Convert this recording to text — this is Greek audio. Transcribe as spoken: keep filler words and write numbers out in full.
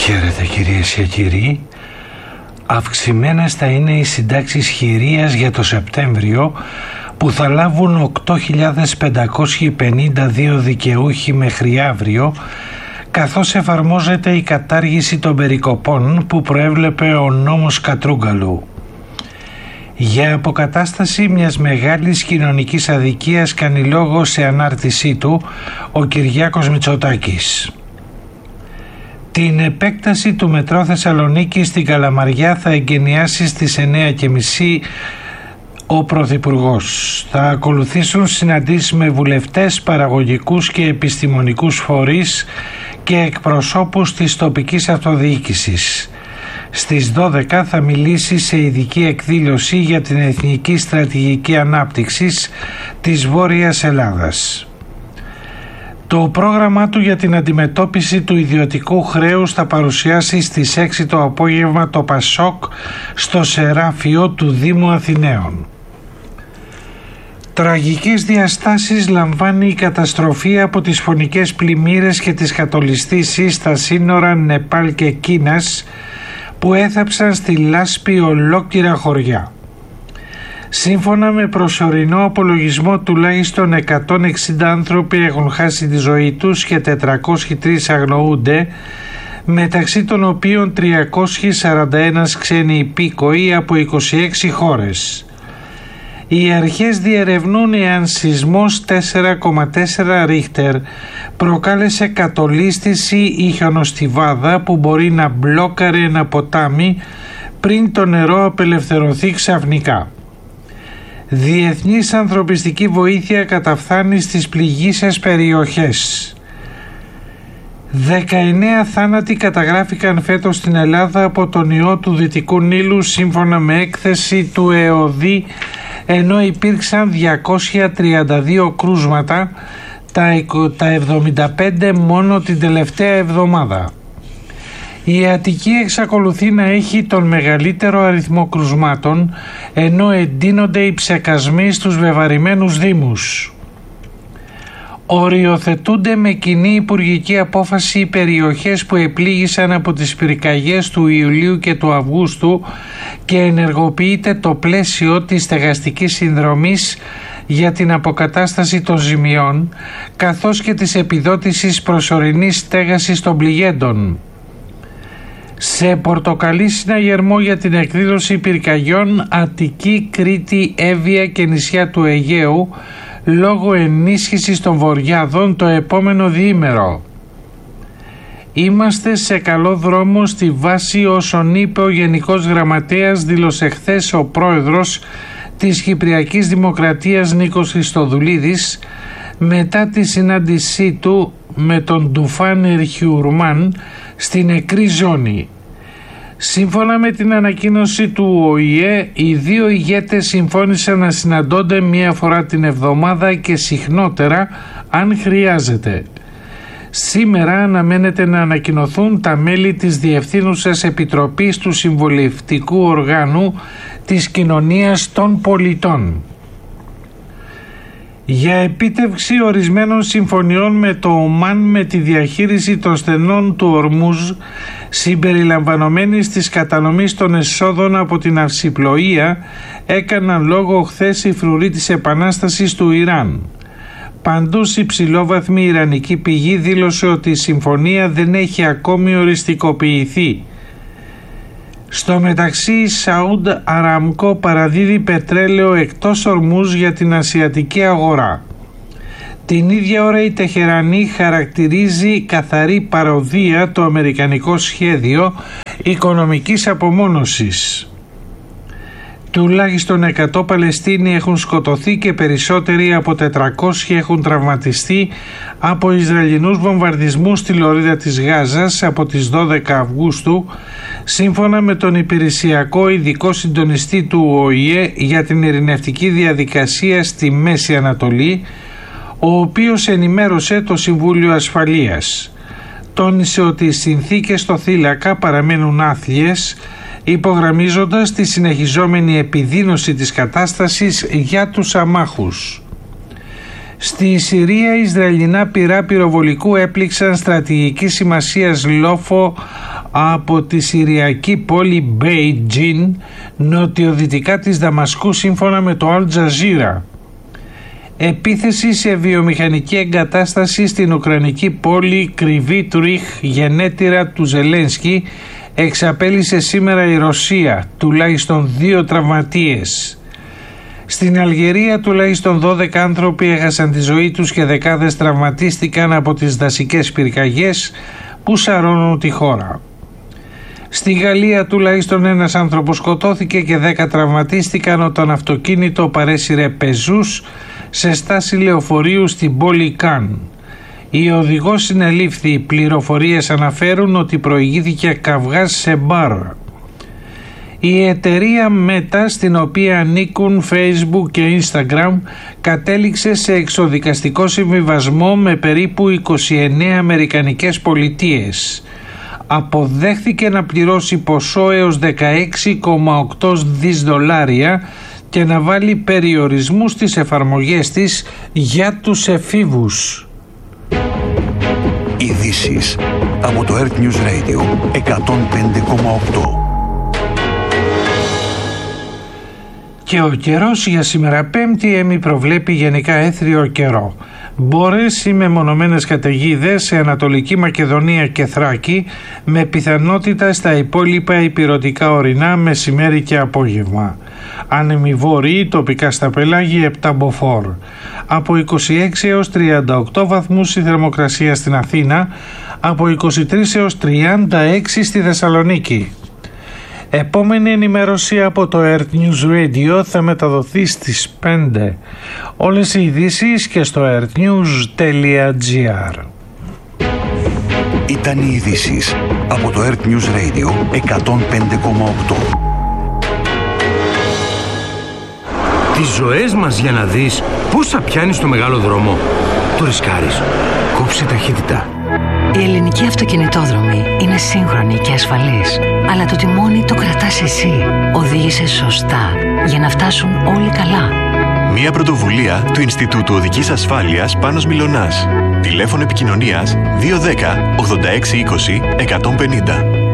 Χαίρετε κυρίες και κύριοι. Αυξημένες θα είναι οι συντάξεις χειρίας για το Σεπτέμβριο, που θα λάβουν οκτώ χιλιάδες πεντακόσιοι πενήντα δύο δικαιούχοι μέχρι αύριο, καθώς εφαρμόζεται η κατάργηση των περικοπών που προέβλεπε ο νόμος Κατρούγκαλου. Για αποκατάσταση μιας μεγάλης κοινωνικής αδικίας κάνει λόγο σε ανάρτησή του ο Κυριάκος Μητσοτάκης. Την επέκταση του μετρό Θεσσαλονίκη στην Καλαμαριά θα εγκαινιάσει στις εννιά και μισή ο Πρωθυπουργός. Θα ακολουθήσουν συναντήσεις με βουλευτές, παραγωγικούς και επιστημονικούς φορείς και εκπροσώπους της τοπικής αυτοδιοίκησης. Στις δώδεκα θα μιλήσει σε ειδική εκδήλωση για την Εθνική Στρατηγική Ανάπτυξης της Βόρειας Ελλάδας. Το πρόγραμμά του για την αντιμετώπιση του ιδιωτικού χρέους θα παρουσιάσει στις έξι το απόγευμα το Πασόκ στο Σεράφιο του Δήμου Αθηναίων. Τραγικές διαστάσεις λαμβάνει η καταστροφή από τις φωνικές πλημμύρες και τις κατολιστήσεις στα σύνορα Νεπάλ και Κίνας, που έθαψαν στη λάσπη ολόκληρα χωριά. Σύμφωνα με προσωρινό απολογισμό, τουλάχιστον εκατόν εξήντα άνθρωποι έχουν χάσει τη ζωή τους και τετρακόσιοι τρεις αγνοούνται, μεταξύ των οποίων τριακόσιοι σαράντα ένα ξένοι υπήκοοι από είκοσι έξι χώρες. Οι αρχές διερευνούν εάν σεισμός τέσσερα κόμμα τέσσερα ρίχτερ προκάλεσε κατολίσθηση ή χιονοστιβάδα που μπορεί να μπλόκαρε ένα ποτάμι πριν το νερό απελευθερωθεί ξαφνικά. Διεθνής ανθρωπιστική βοήθεια καταφθάνει στις πληγείσες περιοχές. δεκαεννέα θάνατοι καταγράφηκαν φέτος στην Ελλάδα από τον ιό του Δυτικού Νείλου, σύμφωνα με έκθεση του ΕΟΔΗ, ενώ υπήρξαν διακόσια τριάντα δύο κρούσματα, τα εβδομήντα πέντε μόνο την τελευταία εβδομάδα. Η Αττική εξακολουθεί να έχει τον μεγαλύτερο αριθμό κρουσμάτων, ενώ εντείνονται οι ψεκασμοί στους βεβαρημένους δήμους. Οριοθετούνται με κοινή υπουργική απόφαση οι περιοχές που επλήγησαν από τις πυρκαγιές του Ιουλίου και του Αυγούστου και ενεργοποιείται το πλαίσιο της στεγαστικής συνδρομής για την αποκατάσταση των ζημιών, καθώς και της επιδότησης προσωρινής στέγασης των πληγέντων. Σε πορτοκαλί συναγερμό για την εκδήλωση πυρκαγιών Αττική, Κρήτη, Εύβοια και νησιά του Αιγαίου, λόγω ενίσχυσης των βορειάδων το επόμενο διήμερο. Είμαστε σε καλό δρόμο στη βάση όσων είπε ο Γενικός Γραμματέας, δήλωσε χθες ο πρόεδρος της Κυπριακής Δημοκρατίας Νίκος Χριστοδουλίδης μετά τη συνάντησή του με τον Ντουφάν Ερχιουρμάν στην νεκρή ζώνη. Σύμφωνα με την ανακοίνωση του Ο Η Ε, οι δύο ηγέτες συμφώνησαν να συναντώνται μία φορά την εβδομάδα και συχνότερα αν χρειάζεται. Σήμερα αναμένεται να ανακοινωθούν τα μέλη της Διευθύνουσας Επιτροπής του Συμβουλευτικού Οργάνου της Κοινωνίας των Πολιτών. Για επίτευξη ορισμένων συμφωνιών με το Ομάν με τη διαχείριση των στενών του Ορμούζ, συμπεριλαμβανομένης της κατανομής των εσόδων από την αυσιπλοεία, έκαναν λόγο χθες οι φρουροί της Επανάστασης του Ιράν. Παντούς η ψηλόβαθμη ιρανική πηγή δήλωσε ότι η συμφωνία δεν έχει ακόμη οριστικοποιηθεί. Στο μεταξύ, η Σαούντ Αραμκό παραδίδει πετρέλαιο εκτός Ορμούζ για την ασιατική αγορά. Την ίδια ώρα η Τεχερανή χαρακτηρίζει καθαρή παροδία το αμερικανικό σχέδιο οικονομικής απομόνωσης. Τουλάχιστον εκατό Παλαιστίνοι έχουν σκοτωθεί και περισσότεροι από τετρακόσιοι έχουν τραυματιστεί από Ισραηλινούς βομβαρδισμούς στη λωρίδα της Γάζας από τις δώδεκα Αυγούστου, σύμφωνα με τον υπηρεσιακό ειδικό συντονιστή του Ο Η Ε για την ειρηνευτική διαδικασία στη Μέση Ανατολή, ο οποίος ενημέρωσε το Συμβούλιο Ασφαλείας. Τόνισε ότι οι συνθήκες στο θύλακα παραμένουν άθλιες, υπογραμμίζοντας τη συνεχιζόμενη επιδείνωση της κατάστασης για τους αμάχους. Στη Συρία, Ισραηλινά πυρά πυροβολικού έπληξαν στρατηγική σημασίας λόφο από τη συριακή πόλη Μπέιτζιν, νοτιοδυτικά της Δαμασκού, σύμφωνα με το Al Jazeera. Επίθεση σε βιομηχανική εγκατάσταση στην ουκρανική πόλη Κρυβίτουρიხ, γενέτειρα του Ζελένσκι, εξαπέλυσε σήμερα η Ρωσία, τουλάχιστον δύο τραυματίες. Στην Αλγερία τουλάχιστον δώδεκα άνθρωποι έχασαν τη ζωή τους και δεκάδες τραυματίστηκαν από τις δασικές πυρκαγιές που σαρώνουν τη χώρα. Στη Γαλλία τουλάχιστον ένας άνθρωπος σκοτώθηκε και δέκα τραυματίστηκαν όταν αυτοκίνητο παρέσυρε πεζούς σε στάση λεωφορείου στην πόλη Καν. Η οδηγός συνελήφθη. Οι πληροφορίες αναφέρουν ότι προηγήθηκε καυγάς σε μπαρ. Η εταιρεία Meta, στην οποία ανήκουν Facebook και Instagram, κατέληξε σε εξοδικαστικό συμβιβασμό με περίπου είκοσι εννέα αμερικανικές πολιτείες. Αποδέχθηκε να πληρώσει ποσό έως δεκαέξι κόμμα οκτώ δισεκατομμύρια δολάρια και να βάλει περιορισμούς στις εφαρμογές της για τους εφήβους. Ειδήσεις από το Earth News Radio εκατόν πέντε κόμμα οκτώ. Και ο καιρός για σήμερα Πέμπτη έμι προβλέπει γενικά έθριο καιρό. Μπορές ή μεμονωμένες καταιγίδες σε Ανατολική Μακεδονία και Θράκη, με πιθανότητα στα υπόλοιπα ηπειρωτικά ορεινά μεσημέρι και απόγευμα. Άνεμοι βόρειοι, τοπικά στα πελάγια επτά μποφόρ. Από είκοσι έξι έως τριάντα οκτώ βαθμούς η θερμοκρασία στην Αθήνα, από είκοσι τρεις έως τριάντα έξι στη Θεσσαλονίκη. Επόμενη ενημέρωση από το Earth News Radio θα μεταδοθεί στις πέντε. Όλες οι ειδήσεις και στο earthnews.gr. Ήταν οι ειδήσεις από το Earth News Radio εκατόν πέντε κόμμα οκτώ. Τις ζωές μας για να δεις πόσα πιάνεις στο μεγάλο δρόμο. Το ρισκάρεις. Κόψε ταχύτητα. Η ελληνική αυτοκινητόδρομη είναι σύγχρονη και ασφαλής, αλλά το τιμόνι το κρατάς εσύ. Οδήγησε σωστά για να φτάσουν όλοι καλά. Μια πρωτοβουλία του Ινστιτούτου Οδικής Ασφάλειας Πάνος Μιλωνάς. Τηλέφωνο επικοινωνίας δύο ένα μηδέν ογδόντα έξι είκοσι εκατόν πενήντα.